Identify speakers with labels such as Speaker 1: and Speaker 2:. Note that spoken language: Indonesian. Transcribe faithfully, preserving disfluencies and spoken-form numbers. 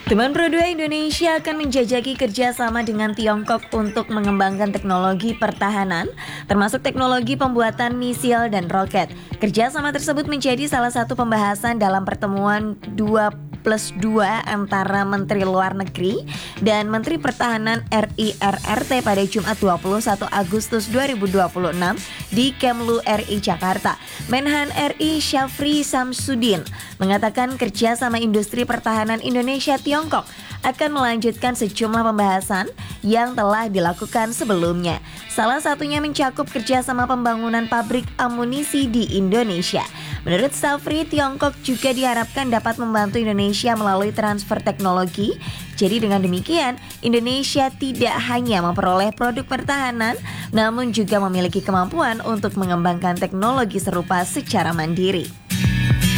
Speaker 1: Teman Pro dua Indonesia akan menjajaki kerjasama dengan Tiongkok untuk mengembangkan teknologi pertahanan, termasuk teknologi pembuatan misil dan roket. Kerjasama tersebut menjadi salah satu pembahasan dalam pertemuan dua plus dua antara Menteri Luar Negeri dan Menteri Pertahanan R I R R T pada Jumat dua puluh satu Agustus dua ribu dua puluh enam di Kemlu R I Jakarta. Menhan R I Syafri Samsudin mengatakan kerjasama industri pertahanan Indonesia Tiongkok akan melanjutkan sejumlah pembahasan yang telah dilakukan sebelumnya. Salah satunya mencakup kerjasama pembangunan pabrik amunisi di Indonesia. Menurut Syafri, Tiongkok juga diharapkan dapat membantu Indonesia melalui transfer teknologi. Jadi dengan demikian, Indonesia tidak hanya memperoleh produk pertahanan, namun juga memiliki kemampuan untuk mengembangkan teknologi serupa secara mandiri.